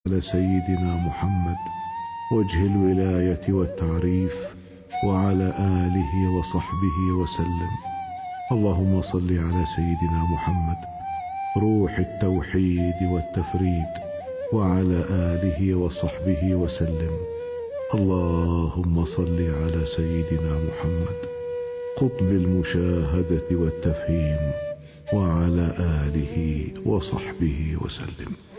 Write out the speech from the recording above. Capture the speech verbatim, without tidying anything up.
على سيدنا محمد وجه الولاية والتعريف وعلى آله وصحبه وسلم. اللهم صل على سيدنا محمد روح التوحيد والتفريد وعلى آله وصحبه وسلم. اللهم صل على سيدنا محمد قطب المشاهدة والتفهيم وعلى آله وصحبه وسلم.